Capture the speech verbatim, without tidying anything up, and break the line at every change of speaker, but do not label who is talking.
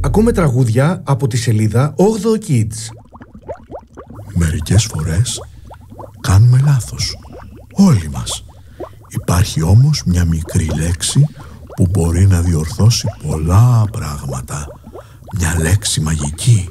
Ακούμε τραγούδια από τη σελίδα όγδοο Kids.
Μερικές φορές κάνουμε λάθος. Όλοι μας. Υπάρχει όμως μια μικρή λέξη που μπορεί να διορθώσει πολλά πράγματα. Μια λέξη μαγική.